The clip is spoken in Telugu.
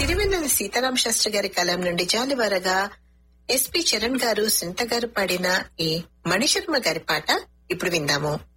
సిరివెన్నెల సీతారామ శాస్త్రి గారి కలం నుండి జాలివరగా ఎస్పి చరణ్ గారు సింత గారు పాడిన ఈ మణిశర్మ గారి పాట ఇప్పుడు విందాము.